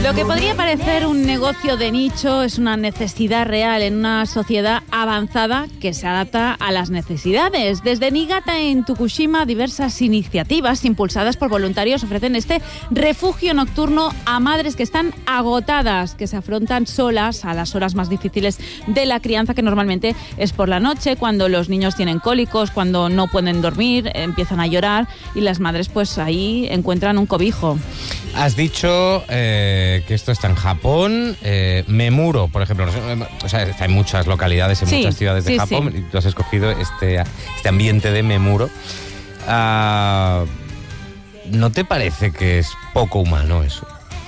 Lo que podría parecer un negocio de nicho es una necesidad real en una sociedad avanzada que se adapta a las necesidades. Desde Niigata, en Tokushima, diversas iniciativas impulsadas por voluntarios ofrecen este refugio nocturno a madres que están agotadas, que se afrontan solas a las horas más difíciles de la crianza, que normalmente es por la noche, cuando los niños tienen cólicos, cuando no pueden dormir, empiezan a llorar y las madres pues ahí encuentran un cobijo. Has dicho que esto está en Japón. Memuro, por ejemplo, o sea, está en muchas localidades, en muchas ciudades de Japón. Sí. Y tú has escogido este ambiente de Memuro. ¿No te parece que es poco humano eso?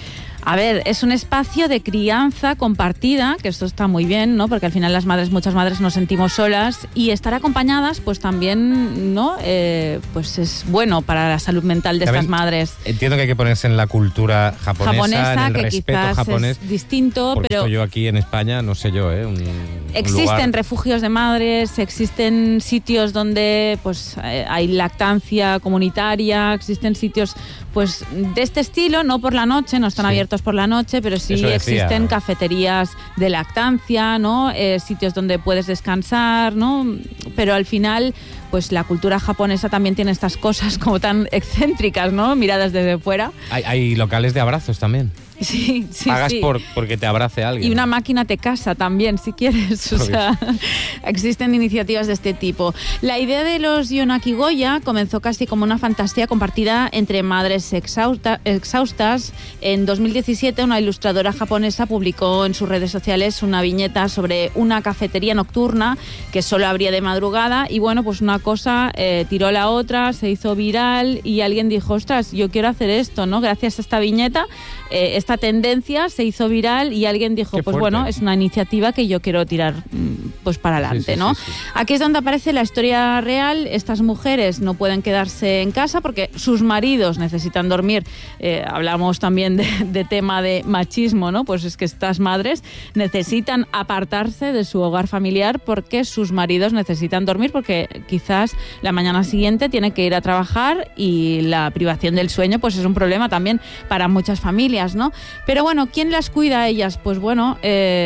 A ver, es un espacio de crianza compartida, que esto está muy bien, ¿no? Porque al final muchas madres nos sentimos solas, y estar acompañadas, pues también, ¿no? Pues es bueno para la salud mental de también estas madres. Entiendo que hay que ponerse en la cultura japonesa, en el que respeto quizás japonés. Es distinto, porque pero yo aquí en España, no sé yo, existen refugios de madres, existen sitios donde pues hay lactancia comunitaria, existen sitios pues de este estilo, no por la noche, no están abiertos por la noche, pero sí existen cafeterías de lactancia, ¿no? Sitios donde puedes descansar, ¿no? Pero al final, pues la cultura japonesa también tiene estas cosas como tan excéntricas, ¿no? Miradas desde fuera. Hay locales de abrazos también. Sí. Pagas porque te abrace alguien. Y una máquina te casa también, si quieres. O sea, existen iniciativas de este tipo. La idea de los Yonakigoya comenzó casi como una fantasía compartida entre madres exhaustas. En 2017, una ilustradora japonesa publicó en sus redes sociales una viñeta sobre una cafetería nocturna que solo abría de madrugada. Y bueno, pues una cosa tiró la otra, se hizo viral y alguien dijo, ostras, yo quiero hacer esto, ¿no? Gracias a esta viñeta, esta tendencia se hizo viral y alguien dijo, pues bueno, es una iniciativa que yo quiero tirar pues para adelante, ¿no? Sí. Aquí es donde aparece la historia real. Estas mujeres no pueden quedarse en casa porque sus maridos necesitan dormir. Hablamos también de tema de machismo, ¿no? Pues es que estas madres necesitan apartarse de su hogar familiar porque sus maridos necesitan dormir, porque quizás la mañana siguiente tienen que ir a trabajar y la privación del sueño pues es un problema también para muchas familias, ¿no? Pero bueno, ¿quién las cuida a ellas? Pues bueno,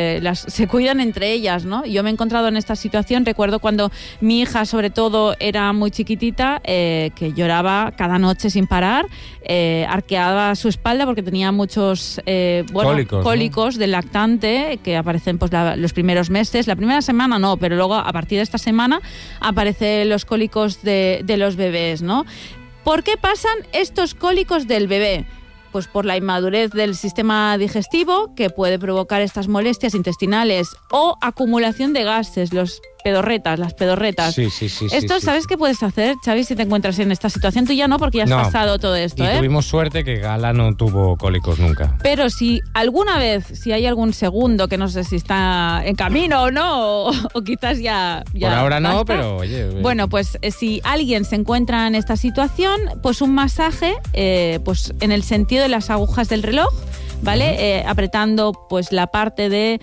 se cuidan entre ellas, ¿no? Yo me he encontrado en esta situación. Recuerdo cuando mi hija, sobre todo, era muy chiquitita, que lloraba cada noche sin parar, arqueaba su espalda porque tenía muchos cólicos, ¿no? Del lactante, que aparecen pues los primeros meses. La primera semana no, pero luego a partir de esta semana aparecen los cólicos de los bebés, ¿no? ¿Por qué pasan estos cólicos del bebé? Pues por la inmadurez del sistema digestivo, que puede provocar estas molestias intestinales, o acumulación de gases, las pedorretas. Sí. Esto, ¿sabes qué puedes hacer, Xavi, si te encuentras en esta situación? Tú ya no, porque ya has pasado todo esto, y tuvimos suerte que Gala no tuvo cólicos nunca. Pero si alguna vez, si hay algún segundo, que no sé si está en camino o no, o quizás ya por ahora basta. No, pero oye. Bueno, pues si alguien se encuentra en esta situación, pues un masaje, pues en el sentido de las agujas del reloj, ¿vale? Apretando pues la parte de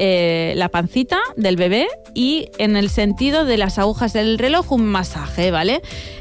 la pancita del bebé, y en el sentido de las agujas del reloj un masaje, ¿vale?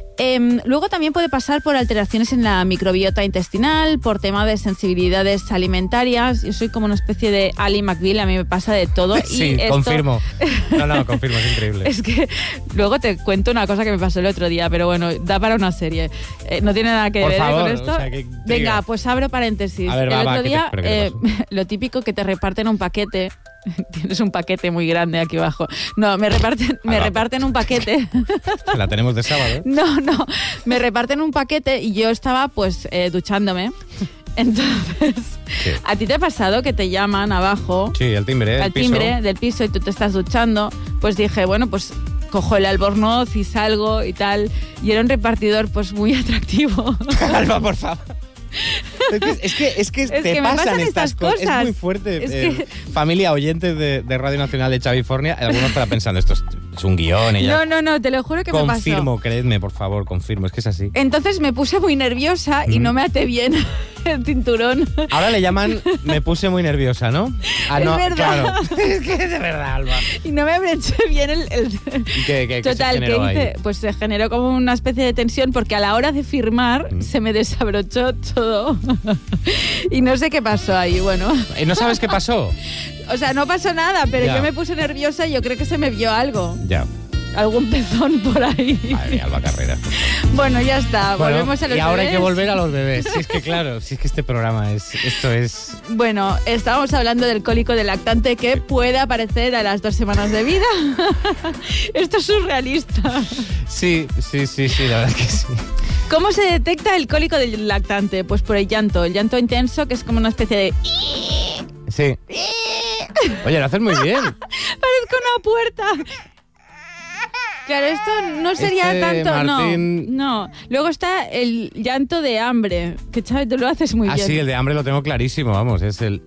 Luego también puede pasar por alteraciones en la microbiota intestinal, por tema de sensibilidades alimentarias. Yo soy como una especie de Ali McBeal, a mí me pasa de todo. Sí, y confirmo. Confirmo, es increíble. Es que luego te cuento una cosa que me pasó el otro día, pero bueno, da para una serie. No tiene nada que ver con esto. O sea, venga, pues abro paréntesis. A ver, el otro día, ¿qué lo típico que te reparten un paquete. Tienes un paquete muy grande aquí abajo. No, me reparten un paquete. La tenemos de sábado. No, me reparten un paquete y yo estaba pues duchándome. Entonces, ¿qué? ¿A ti te ha pasado que te llaman abajo? Sí, el timbre del piso, y tú te estás duchando? Pues dije, bueno, pues cojo el albornoz y salgo y tal. Y era un repartidor pues muy atractivo. Calma, por favor. Es que te pasan estas cosas. Es muy fuerte. Familia, oyentes de Radio Nacional de Chavifornia, algunos estarán pensando, esto es un guión. No, te lo juro que me pasó. Confirmo, creedme, por favor, confirmo, es que es así. Entonces me puse muy nerviosa y no me até bien. el cinturón. Ahora le llaman me puse muy nerviosa, ¿no? Es verdad. Claro. Es que es de verdad, Alba. Y no me abroché bien el... ¿Y qué Total, se generó ¿qué hice? ahí? Pues se generó como una especie de tensión porque a la hora de firmar se me desabrochó todo. Y no sé qué pasó ahí, bueno. ¿Y no sabes qué pasó? O sea, no pasó nada, pero Ya. yo me puse nerviosa y yo creo que se me vio algo. Ya. Algún pezón por ahí. Madre mía, Alba Carrera. Bueno, ya está. Bueno, Volvemos a los y ahora bebés. hay que volver a los bebés. Si es que claro, si es que este programa esto es... Bueno, estábamos hablando del cólico del lactante que puede aparecer a las 2 semanas de vida. Esto es surrealista. Sí, la verdad es que sí. ¿Cómo se detecta el cólico del lactante? Pues por el llanto intenso, que es como una especie de... Sí. Oye, lo haces muy bien. Parezco una puerta. Claro, esto no sería tanto, Martín... no. Luego está el llanto de hambre, que Chávez, tú lo haces muy bien. Sí, el de hambre lo tengo clarísimo, vamos, es el...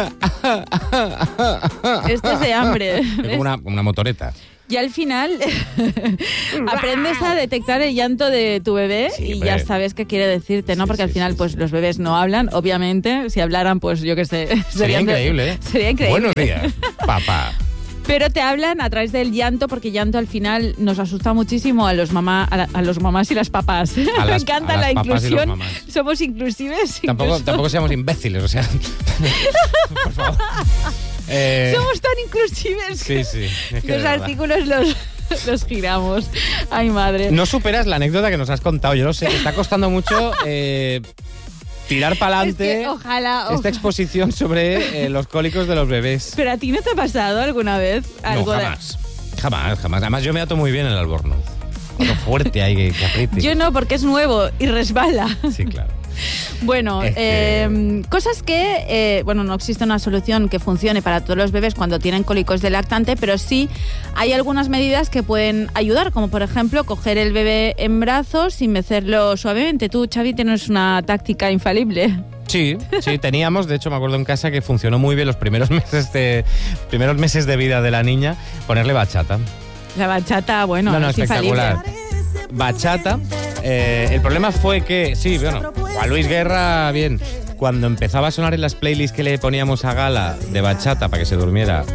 Este es de hambre. Es como una motoreta. Y al final aprendes a detectar el llanto de tu bebé y hombre. ya sabes qué quiere decirte, ¿no? Porque al final pues los bebés no hablan, obviamente. Si hablaran, pues yo qué sé. Sería increíble, ¿eh? Sería increíble. Buenos días, papá. Pero te hablan a través del llanto, porque llanto al final nos asusta muchísimo a los mamás y las papás. Me encanta la inclusión. Somos inclusives. Tampoco seamos imbéciles, o sea... Por favor. Somos tan inclusives. Sí. Es que Los artículos los giramos. Ay, madre. No superas la anécdota que nos has contado. Yo lo sé, te está costando mucho... tirar para adelante ojalá. esta exposición sobre los cólicos de los bebés. ¿Pero a ti no te ha pasado alguna vez algo No, jamás. Además, yo me ato muy bien el albornoz. Algo fuerte ahí que apriete. Yo no, porque es nuevo y resbala. Sí, claro. Bueno, cosas que, no existe una solución que funcione para todos los bebés cuando tienen cólicos de lactante, pero sí hay algunas medidas que pueden ayudar, como por ejemplo coger el bebé en brazos y mecerlo suavemente. Tú, Xavi, tienes una táctica infalible. Sí, teníamos, de hecho me acuerdo en casa que funcionó muy bien los primeros meses de vida de la niña, ponerle bachata. La bachata, bueno, es espectacular. infalible. Bachata. El problema fue que, Juan Luis Guerra, bien, cuando empezaba a sonar en las playlists que le poníamos a Gala de bachata para que se durmiera,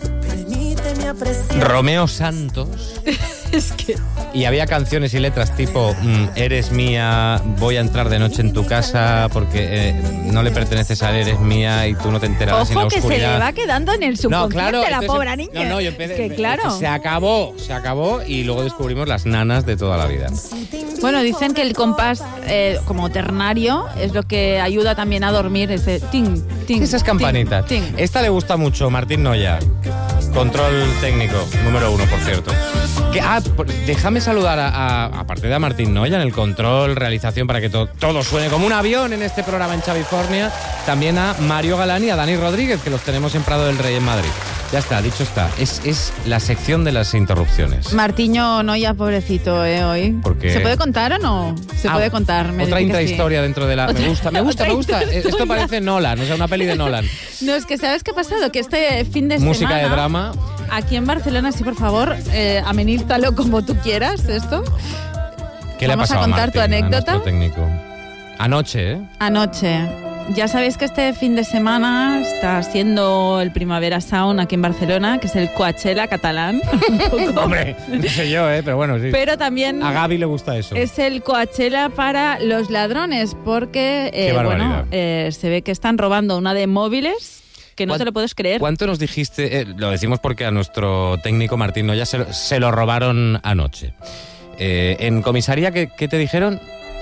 Romeo Santos, Es que... y había canciones y letras tipo eres mía, voy a entrar de noche en tu casa porque no le perteneces a él, eres mía y tú no te enterarás en la Ojo, que oscuridad. se le va quedando en el subconsciente la entonces, pobre niña. yo empecé, que claro. se acabó y luego descubrimos las nanas de toda la vida. Bueno, dicen que el compás como ternario es lo que ayuda también a dormir, ese ting, ting. Esas campanitas. ting, ting. Esta le gusta mucho, Martín Noya. Control técnico, número 1, por cierto. Déjame saludar aparte de a Martín Noya en el control, realización, para que todo suene como un avión en este programa en Xavifornia, también a Mario Galán y a Dani Rodríguez, que los tenemos en Prado del Rey, en Madrid. Ya está, dicho está. Es la sección de las interrupciones. Martiño Noya, pobrecito, hoy. ¿Por qué? ¿Se puede contar o no? Se puede contar. Me Otra dice que sí. intrahistoria dentro de la... Me gusta. Otra Esto intrahistoria. parece Nolan, o sea, una peli de Nolan. No, es que ¿sabes qué ha pasado? Que este fin de Música semana... de drama. Aquí en Barcelona, sí, por favor, amenízalo como tú quieras, esto. ¿Qué le ha Vamos a pasado contar Martín, tu anécdota. a nuestro técnico? Anoche, ¿eh? Anoche. Ya sabéis que este fin de semana está siendo el Primavera Sound aquí en Barcelona, que es el Coachella catalán. Un poco. Hombre, no sé yo, pero bueno, sí. Pero también A Gaby le gusta eso. es el Coachella para los ladrones, porque Qué barbaridad. se ve que están robando una de móviles que no te lo puedes creer. ¿Cuánto nos dijiste? Lo decimos porque a nuestro técnico Martín Noya se lo robaron anoche. En comisaría, ¿qué te dijeron?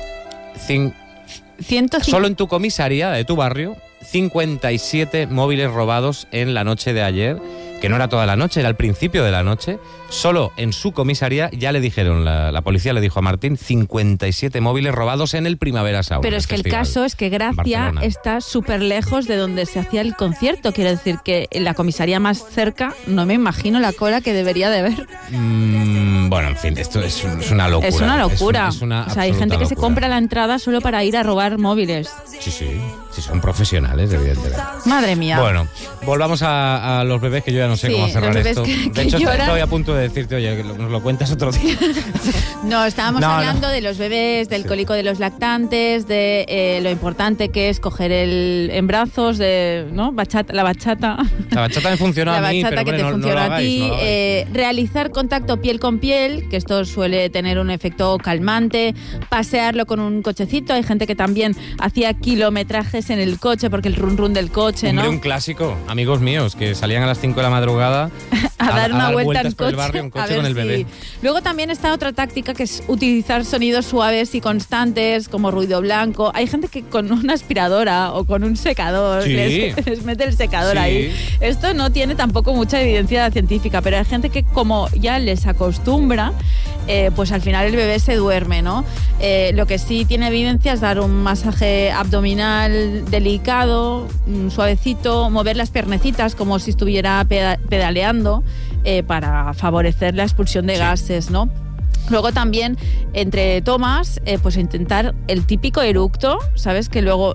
150. Solo en tu comisaría de tu barrio, 57 móviles robados en la noche de ayer, que no era toda la noche, era el principio de la noche. Solo en su comisaría ya le dijeron, la policía le dijo a Martín, 57 móviles robados en el Primavera Sound. Pero es que el caso es que Gracia está súper lejos de donde se hacía el concierto. Quiero decir que en la comisaría más cerca no me imagino la cola que debería de haber. Bueno, en fin, esto es una locura. Es una locura. Es una o sea, hay gente que se locura. compra la entrada solo para ir a robar móviles. Sí. Si son profesionales, evidentemente. Madre mía. Bueno, volvamos a los bebés, que yo ya no sé cómo cerrar esto. De hecho, estoy a punto de decirte, oye, que nos lo cuentas otro día. No, estábamos hablando de los bebés, del cólico de los lactantes, de lo importante que es coger en brazos, ¿no? La bachata. La bachata me funciona a mí, pero que te funciona a ti. Realizar contacto piel con piel, que esto suele tener un efecto calmante. Pasearlo con un cochecito. Hay gente que también hacía kilometrajes en el coche, porque el run run del coche, ¿no? Un clásico. Amigos míos que salían a las 5 de la madrugada a dar una vuelta en por el barrio en coche con el bebé. Luego también está otra táctica, que es utilizar sonidos suaves y constantes, como ruido blanco. Hay gente que con una aspiradora o con un secador les mete el secador ahí. Esto no tiene tampoco mucha evidencia científica, pero hay gente que, como ya les acostumbra, pues al final el bebé se duerme, ¿no? Lo que sí tiene evidencia es dar un masaje abdominal delicado, suavecito, mover las piernecitas como si estuviera pedaleando, para favorecer la expulsión de gases, ¿no? Luego también, entre tomas, pues intentar el típico eructo, ¿sabes? Que luego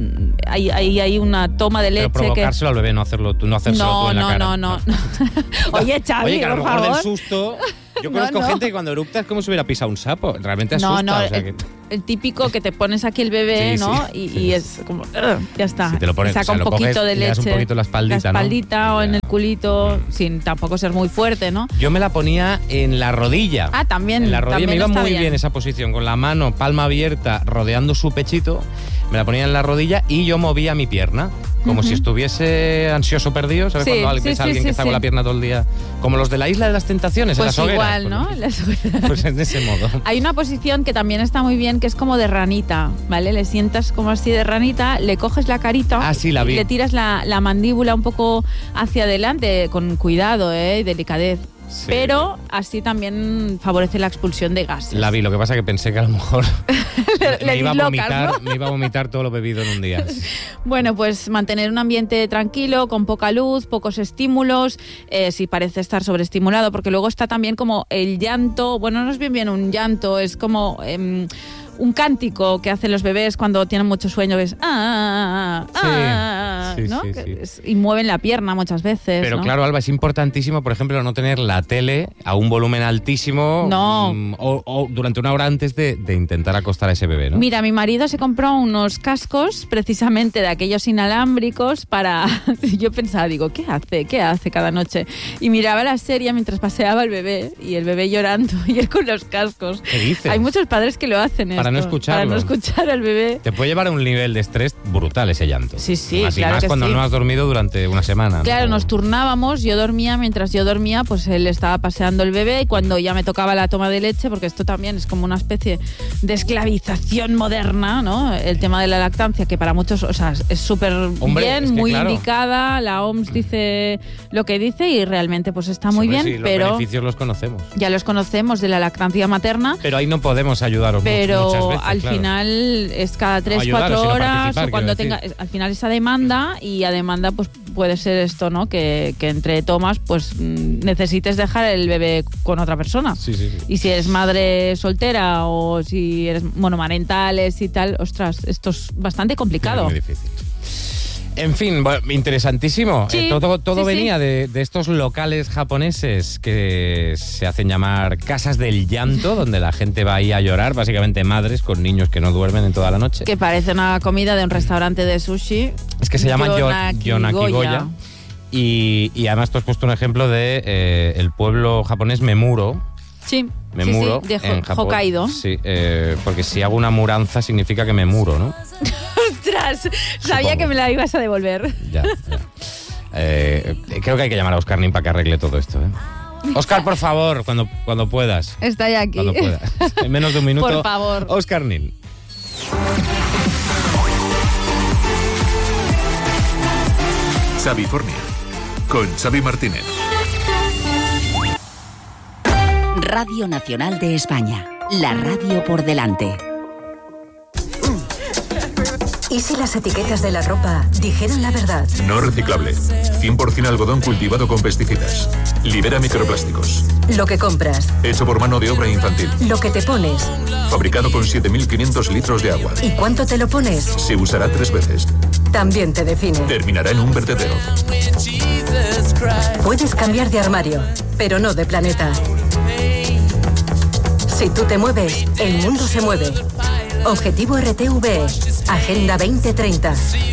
hay una toma de leche. Pero provocárselo al bebé, no hacérselo tú en la cara. No. Oye, Xavi, oye, que a lo mejor por favor. Del susto... Yo conozco gente que cuando eructa es como si hubiera pisado un sapo. Realmente asusta. No, el típico que te pones aquí el bebé, ¿no? Y es como... ya está. Si te lo pones, saca un poquito de leche. Le das un poquito la espaldita, ¿no? O en el culito, sin tampoco ser muy fuerte, ¿no? Yo me la ponía en la rodilla. Ah, también. En la rodilla también me iba muy bien esa posición, con la mano, palma abierta, rodeando su pechito. Me la ponía en la rodilla y yo movía mi pierna. Como si estuviese ansioso perdido, ¿sabes? Cuando ves a alguien que está con la pierna todo el día. Como los de la Isla de las Tentaciones, pues en las hogueras. Igual, ¿no? Pues en ese modo. Hay una posición que también está muy bien, que es como de ranita, ¿vale? Le sientas como así de ranita, le coges la carita y le tiras la mandíbula un poco hacia adelante, con cuidado, y delicadez. Sí. Pero así también favorece la expulsión de gases. La vi, lo que pasa es que pensé que a lo mejor me iba a vomitar todo lo bebido en un día. Bueno, pues mantener un ambiente tranquilo, con poca luz, pocos estímulos, si parece estar sobreestimulado, porque luego está también como el llanto. Bueno, no es bien un llanto, es como... un cántico que hacen los bebés cuando tienen mucho sueño, que es ¿no? Y mueven la pierna muchas veces. Pero ¿no? claro, Alba, es importantísimo, por ejemplo, no tener la tele a un volumen altísimo o durante una hora antes de intentar acostar a ese bebé, ¿no? Mira, mi marido se compró unos cascos precisamente de aquellos inalámbricos para... Yo pensaba, digo, ¿qué hace cada noche? Y miraba la serie mientras paseaba el bebé, y el bebé llorando y él con los cascos. ¿Qué dices? Hay muchos padres que lo hacen para no escucharlo. Para no escuchar al bebé. Te puede llevar a un nivel de estrés brutal ese llanto. Sí, Así claro más que cuando no has dormido durante una semana. Claro, nos turnábamos, yo dormía, mientras yo dormía, pues él estaba paseando el bebé, y cuando ya me tocaba la toma de leche, porque esto también es como una especie de esclavización moderna, ¿no? El tema de la lactancia, que para muchos, o sea, es súper bien, muy indicada, la OMS dice lo que dice y realmente pues está muy bien, pero... los beneficios los conocemos. Ya los conocemos de la lactancia materna. Pero ahí no podemos ayudaros muchas veces, al final es cada 3-4 horas, o cuando tenga, al final esa demanda, y a demanda pues puede ser esto, ¿no? Que entre tomas pues necesites dejar el bebé con otra persona. Sí. Y si eres madre soltera o si eres monomarentales y tal, ostras, esto es bastante complicado. Es muy difícil. En fin, interesantísimo. Sí, todo venía de estos locales japoneses que se hacen llamar casas del llanto, donde la gente va ahí a llorar, básicamente madres con niños que no duermen en toda la noche. Que parece una comida de un restaurante de sushi. Es que se llama Yonakigoya. Y además tú has puesto un ejemplo de el pueblo japonés Memuro. Sí. Memuro, de en Japón. Hokkaido. Sí, porque si hago una mudanza significa que me muro, ¿no? ¡Ostras! Sabía que me la ibas a devolver. Ya. Creo que hay que llamar a Óscar Nin para que arregle todo esto, Óscar, por favor, cuando puedas. Está ya aquí. Cuando puedas. En menos de un minuto. Por favor. Óscar Nin. Xavifornia, con Xavi Martínez. Radio Nacional de España, la radio por delante. ¿Y si las etiquetas de la ropa dijeran la verdad? No reciclable, 100% algodón cultivado con pesticidas. Libera microplásticos. Lo que compras. Hecho por mano de obra infantil. Lo que te pones. Fabricado con 7.500 litros de agua. ¿Y cuánto te lo pones? Se usará 3 veces. También te define. Terminará en un vertedero. Puedes cambiar de armario, pero no de planeta. Si tú te mueves, el mundo se mueve. Objetivo RTVE. Agenda 2030.